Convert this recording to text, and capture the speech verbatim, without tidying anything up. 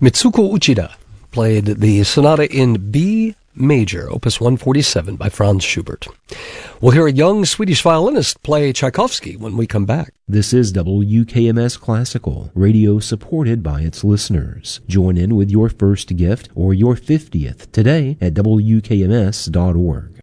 Mitsuko Uchida played the sonata in B major, opus one forty-seven by Franz Schubert. We'll hear a young Swedish violinist play Tchaikovsky when we come back. This is W K M S Classical, radio supported by its listeners. Join in with your first gift or your fiftieth today at W K M S dot org.